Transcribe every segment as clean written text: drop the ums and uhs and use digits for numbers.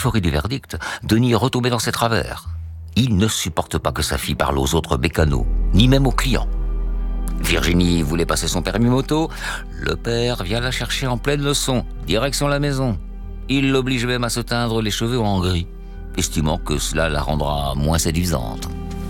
l'euphorie du verdict, Denis est retombé dans ses travers. Il ne supporte pas que sa fille parle aux autres bécanos, ni même aux clients. Virginie voulait passer son permis moto. Le père vient la chercher en pleine leçon, direction la maison. Il l'oblige même à se teindre les cheveux en gris, estimant que cela la rendra moins séduisante.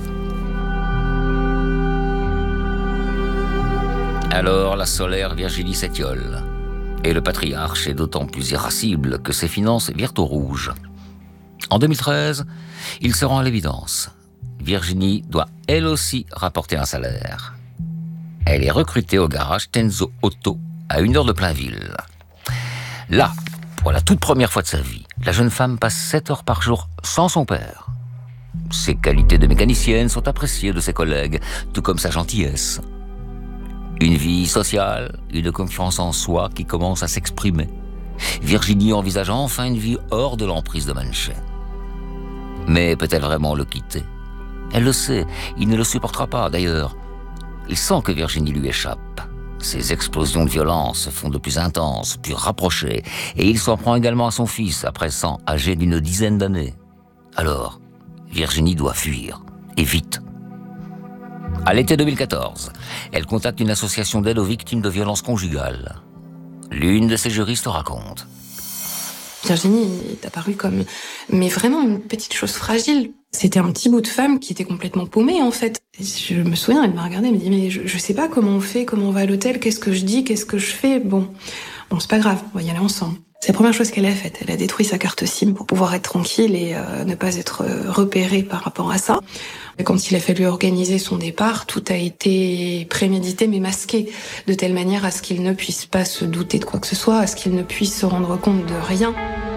Alors la solaire Virginie s'étiole. Et le patriarche est d'autant plus irascible que ses finances virent au rouge. En 2013, il se rend à l'évidence. Virginie doit elle aussi rapporter un salaire. Elle est recrutée au garage Tenzo Auto, à 1 heure de Plainville. Là, pour la toute première fois de sa vie, la jeune femme passe 7 heures par jour sans son père. Ses qualités de mécanicienne sont appréciées de ses collègues, tout comme sa gentillesse. Une vie sociale, une confiance en soi qui commence à s'exprimer. Virginie envisage enfin une vie hors de l'emprise de Manché. Mais peut-elle vraiment le quitter ? Elle le sait, il ne le supportera pas d'ailleurs. Il sent que Virginie lui échappe. Ses explosions de violence se font de plus intenses, plus rapprochées, et il s'en prend également à son fils, à présent âgé d'une dizaine d'années. Alors, Virginie doit fuir, et vite. À l'été 2014, elle contacte une association d'aide aux victimes de violences conjugales. L'une de ses juristes raconte. Virginie est apparue comme, mais vraiment une petite chose fragile. C'était un petit bout de femme qui était complètement paumée, en fait. Je me souviens, elle m'a regardée, elle m'a dit, mais je sais pas comment on fait, comment on va à l'hôtel, qu'est-ce que je dis, qu'est-ce que je fais. Bon, c'est pas grave, on va y aller ensemble. C'est la première chose qu'elle a faite. Elle a détruit sa carte SIM pour pouvoir être tranquille et ne pas être repérée par rapport à ça. Et quand il a fallu organiser son départ, tout a été prémédité mais masqué, de telle manière à ce qu'il ne puisse pas se douter de quoi que ce soit, à ce qu'il ne puisse se rendre compte de rien.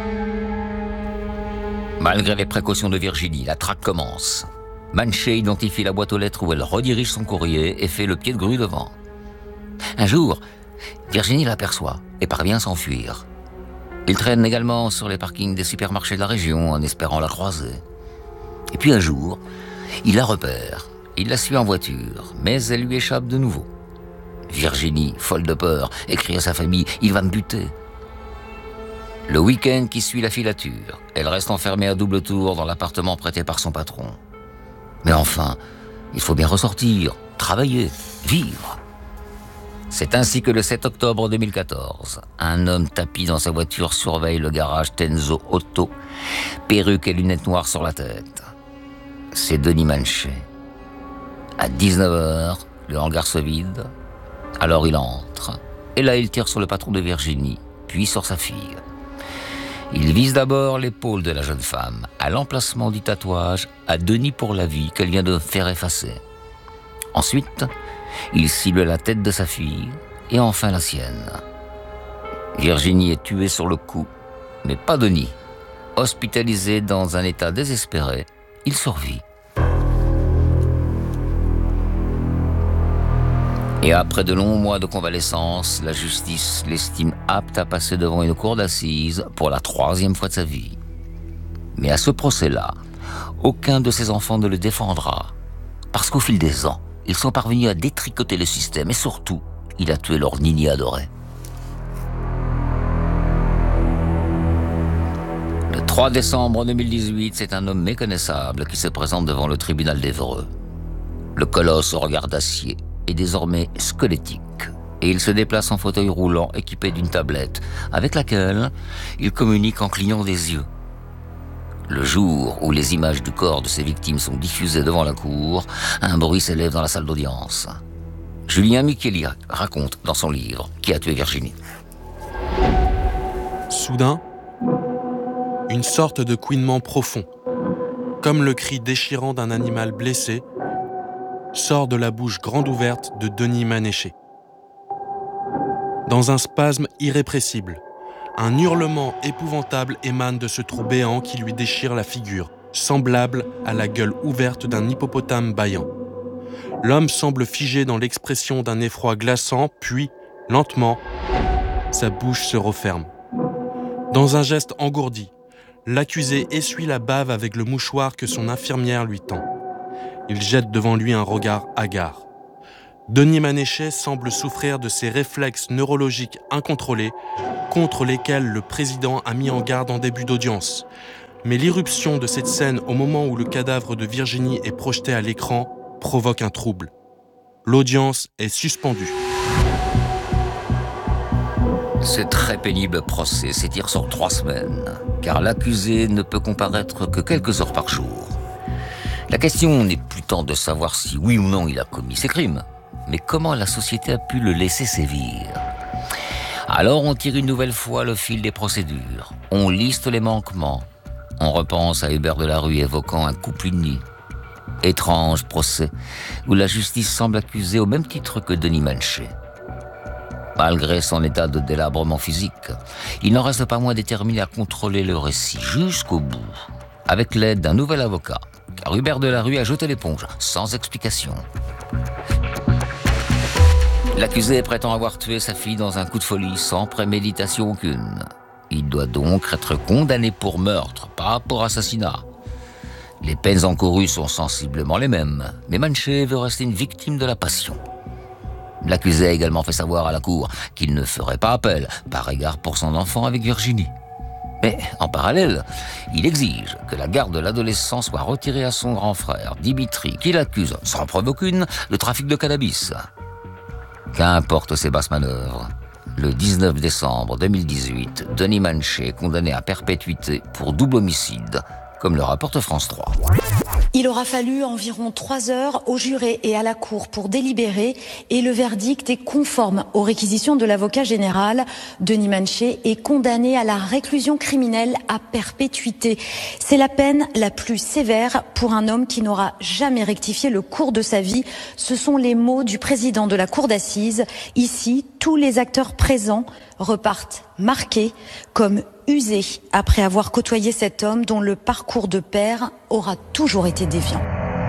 Malgré les précautions de Virginie, la traque commence. Manché identifie la boîte aux lettres où elle redirige son courrier et fait le pied de grue devant. Un jour, Virginie l'aperçoit et parvient à s'enfuir. Il traîne également sur les parkings des supermarchés de la région en espérant la croiser. Et puis un jour, il la repère. Il la suit en voiture, mais elle lui échappe de nouveau. Virginie, folle de peur, écrit à sa famille « Il va me buter ». Le week-end qui suit la filature, elle reste enfermée à double tour dans l'appartement prêté par son patron. Mais enfin, il faut bien ressortir, travailler, vivre. C'est ainsi que le 7 octobre 2014, un homme tapi dans sa voiture surveille le garage Tenzo Auto, perruque et lunettes noires sur la tête. C'est Denis Manché. À 19h, le hangar se vide. Alors il entre. Et là, il tire sur le patron de Virginie, puis sur sa fille. Il vise d'abord l'épaule de la jeune femme, à l'emplacement du tatouage à Denis pour la vie qu'elle vient de faire effacer. Ensuite, il cible la tête de sa fille et enfin la sienne. Virginie est tuée sur le coup, mais pas Denis. Hospitalisé dans un état désespéré, il survit. Et après de longs mois de convalescence, la justice l'estime apte à passer devant une cour d'assises pour la 3e fois de sa vie. Mais à ce procès-là, aucun de ses enfants ne le défendra. Parce qu'au fil des ans, ils sont parvenus à détricoter le système et surtout, il a tué leur Nini adorée. Le 3 décembre 2018, c'est un homme méconnaissable qui se présente devant le tribunal d'Évreux. Le colosse au regard d'acier est désormais squelettique et il se déplace en fauteuil roulant équipé d'une tablette avec laquelle il communique en clignant des yeux. Le jour où les images du corps de ses victimes sont diffusées devant la cour, un bruit s'élève dans la salle d'audience. Julien Micheli raconte dans son livre « Qui a tué Virginie ?» Soudain, une sorte de couinement profond, comme le cri déchirant d'un animal blessé, sort de la bouche grande ouverte de Denis Manéché. Dans un spasme irrépressible, un hurlement épouvantable émane de ce trou béant qui lui déchire la figure, semblable à la gueule ouverte d'un hippopotame bâillant. L'homme semble figé dans l'expression d'un effroi glaçant, puis, lentement, sa bouche se referme. Dans un geste engourdi, l'accusé essuie la bave avec le mouchoir que son infirmière lui tend. Il jette devant lui un regard hagard. Denis Manéché semble souffrir de ces réflexes neurologiques incontrôlés contre lesquels le président a mis en garde en début d'audience. Mais l'irruption de cette scène au moment où le cadavre de Virginie est projeté à l'écran provoque un trouble. L'audience est suspendue. Ce très pénible procès s'étire sur 3 semaines, car l'accusé ne peut comparaître que quelques heures par jour. La question n'est plus tant de savoir si oui ou non il a commis ces crimes, mais comment la société a pu le laisser sévir. Alors on tire une nouvelle fois le fil des procédures, on liste les manquements, on repense à Hubert Delarue évoquant un couple uni. Étrange procès où la justice semble accuser au même titre que Denis Manchet. Malgré son état de délabrement physique, il n'en reste pas moins déterminé à contrôler le récit jusqu'au bout, avec l'aide d'un nouvel avocat, car Hubert Delarue a jeté l'éponge, sans explication. L'accusé prétend avoir tué sa fille dans un coup de folie, sans préméditation aucune. Il doit donc être condamné pour meurtre, pas pour assassinat. Les peines encourues sont sensiblement les mêmes, mais Manchet veut rester une victime de la passion. L'accusé a également fait savoir à la cour qu'il ne ferait pas appel, par égard pour son enfant avec Virginie. Mais, en parallèle, il exige que la garde de l'adolescent soit retirée à son grand frère, Dimitri, qu'il accuse, sans preuve aucune, de trafic de cannabis. Qu'importe ces basses manœuvres. Le 19 décembre 2018, Denis Manchet est condamné à perpétuité pour double homicide, comme le rapporte France 3. Il aura fallu environ 3 heures au juré et à la cour pour délibérer et le verdict est conforme aux réquisitions de l'avocat général. Denis Manchet est condamné à la réclusion criminelle à perpétuité. C'est la peine la plus sévère pour un homme qui n'aura jamais rectifié le cours de sa vie. Ce sont les mots du président de la cour d'assises. Ici, tous les acteurs présents repartent marqués comme usés après avoir côtoyé cet homme dont le parcours de père aura toujours été déviant.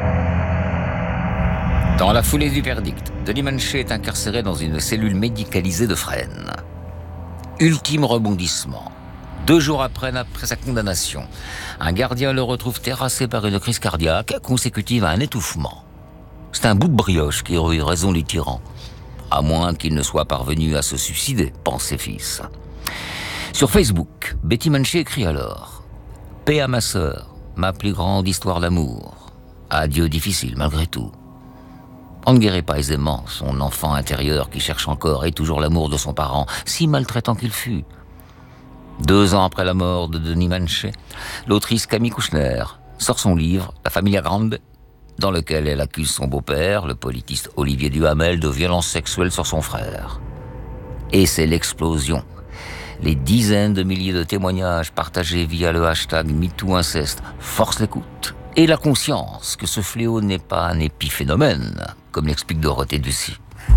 Dans la foulée du verdict, Denis Manchet est incarcéré dans une cellule médicalisée de Fresnes. Ultime rebondissement. 2 jours après sa condamnation, un gardien le retrouve terrassé par une crise cardiaque consécutive à un étouffement. C'est un bout de brioche qui aurait eu raison du tyran. À moins qu'il ne soit parvenu à se suicider, pense ses fils. Sur Facebook, Betty Manchet écrit alors « Paix à ma sœur, ma plus grande histoire d'amour. Adieu difficile malgré tout. » On ne guérit pas aisément son enfant intérieur qui cherche encore et toujours l'amour de son parent, si maltraitant qu'il fut. 2 ans après la mort de Denis Manchet, l'autrice Camille Kouchner sort son livre « La Familia Grande », dans lequel elle accuse son beau-père, le politiste Olivier Duhamel, de violences sexuelles sur son frère. Et c'est l'explosion. Les dizaines de milliers de témoignages partagés via le hashtag MeTooInceste forcent l'écoute et la conscience que ce fléau n'est pas un épiphénomène, comme l'explique Dorothée Ducy.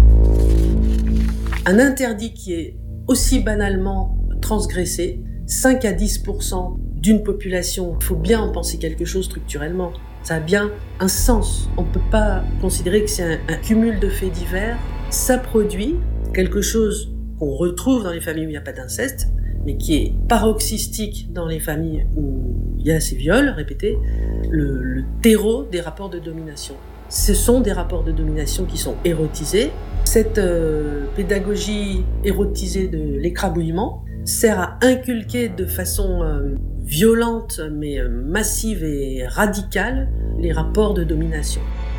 Un interdit qui est aussi banalement transgressé, 5 à 10% d'une population, il faut bien en penser quelque chose structurellement. Ça a bien un sens. On ne peut pas considérer que c'est un cumul de faits divers. Ça produit quelque chose qu'on retrouve dans les familles où il n'y a pas d'inceste, mais qui est paroxystique dans les familles où il y a ces viols répétés, le terreau des rapports de domination. Ce sont des rapports de domination qui sont érotisés. Cette pédagogie érotisée de l'écrabouillement sert à inculquer de façon violente, mais massive et radicale, les rapports de domination.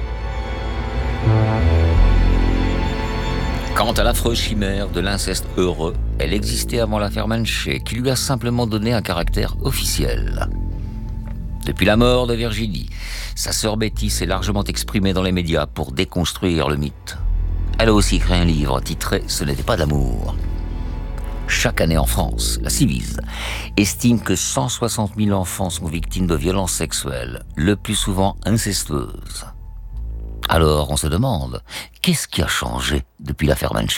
Quant à l'affreuse chimère de l'inceste heureux, elle existait avant l'affaire Manchet, qui lui a simplement donné un caractère officiel. Depuis la mort de Virginie, sa sœur Betty s'est largement exprimée dans les médias pour déconstruire le mythe. Elle a aussi écrit un livre titré « Ce n'était pas d'amour ». Chaque année en France, la Civise estime que 160 000 enfants sont victimes de violences sexuelles, le plus souvent incestueuses. Alors on se demande, qu'est-ce qui a changé depuis l'affaire Manchet ?